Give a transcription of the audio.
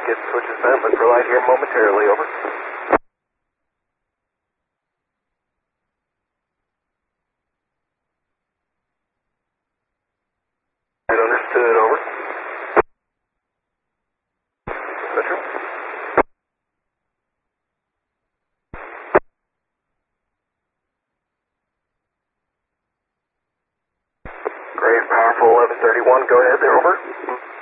get switches bent. Look for light here momentarily, over. Right, understood, over. Roger. Great, powerful 1131, go ahead there, over.